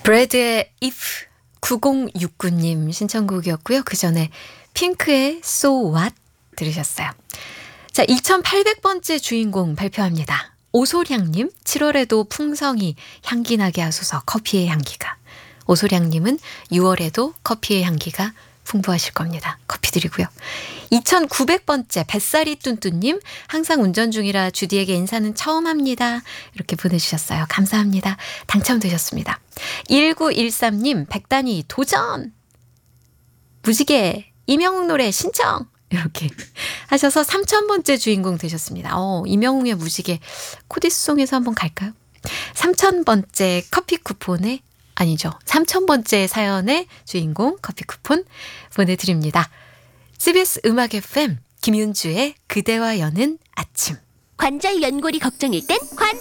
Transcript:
브래드의 If 9069님 신청곡이었고요. 그 전에 핑크의 So What 들으셨어요. 자, 2800번째 주인공 발표합니다. 오소량님, 7월에도 풍성이 향기 나게 하소서 커피의 향기가. 오소량님은 6월에도 커피의 향기가 풍부하실 겁니다. 커피 드리고요. 2900번째 뱃살이 뚠뚠님, 항상 운전 중이라 주디에게 인사는 처음 합니다. 이렇게 보내주셨어요. 감사합니다. 당첨되셨습니다. 1913님, 백단위 도전! 무지개, 이명웅 노래 신청! 이렇게 하셔서 3000번째 주인공 되셨습니다. 이명웅의 무지개 코디스송에서 한번 갈까요? 3000번째 커피 쿠폰에 아니죠. 3000번째 사연의 주인공 커피 쿠폰 보내드립니다. CBS 음악 FM 김윤주의 그대와 여는 아침. 관절 연골이 걱정일 땐